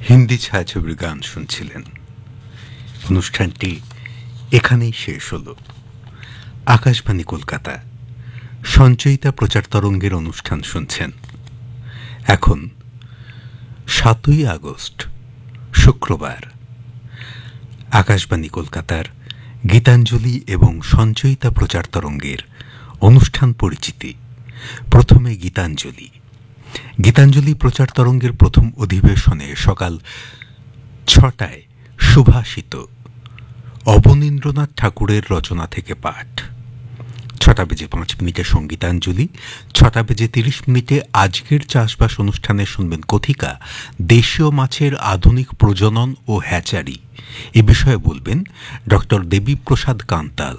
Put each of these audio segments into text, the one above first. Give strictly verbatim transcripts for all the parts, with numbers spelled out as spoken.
হিন্দি ছায়াছবির গান শুনছিলেন। অনুষ্ঠানটি এখানেই শেষ হল। আকাশবাণী কলকাতা সঞ্চয়িতা প্রচার তরঙ্গের অনুষ্ঠান শুনছেন। এখন সাতই আগস্ট শুক্রবার। আকাশবাণী কলকাতার গীতাঞ্জলি এবং সঞ্চয়িতা প্রচার তরঙ্গের অনুষ্ঠান পরিচিতি। প্রথমে গীতাঞ্জলি। গীতাঞ্জলি প্রচার তরঙ্গের প্রথম অধিবেশনে সকাল ছটায় সুভাষিত অবনীন্দ্রনাথ ঠাকুরের রচনা থেকে পাঠ। ছটা বেজে পাঁচ মিনিটে সঙ্গীতাঞ্জলি। ছটা বেজে তিরিশ মিনিটে আজকের চাষবাস অনুষ্ঠানে শুনবেন কথিকা দেশীয় মাছের আধুনিক প্রজনন ও হ্যাচারি। এ বিষয়ে বলবেন ডক্টর দেবীপ্রসাদ কান্তাল।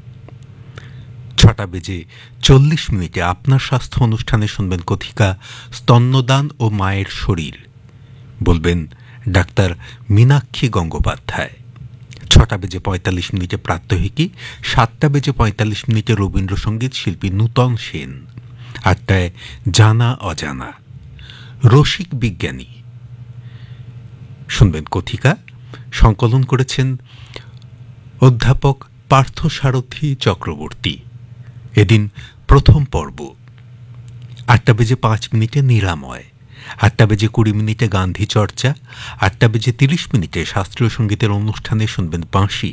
ছটা বেজে চল্লিশ মিনিটে আপনার স্বাস্থ্য অনুষ্ঠানে শুনবেন কথিকা স্তন্যদান ও মায়ের শরীর। বলবেন ডাক্তার মীনাক্ষী গঙ্গোপাধ্যায়। ছটা বেজে পঁয়তাল্লিশ মিনিটে প্রাত্যহিকী। সাতটা বেজে পঁয়তাল্লিশ মিনিটে রবীন্দ্রসঙ্গীত শিল্পী নূতন সেন। আটটায় জানা অজানা রসিক বিজ্ঞানী শুনবেন কথিকা। সংকলন করেছেন অধ্যাপক পার্থসারথী চক্রবর্তী। এদিন প্রথম পর্ব। আটটা বেজে পাঁচ মিনিটে নিরাময়। আটটা বেজে কুড়ি মিনিটে গান্ধী চর্চা। আটটা বেজে তিরিশ মিনিটে শাস্ত্রীয় সঙ্গীতের অনুষ্ঠানে শুনবেন বাঁশি।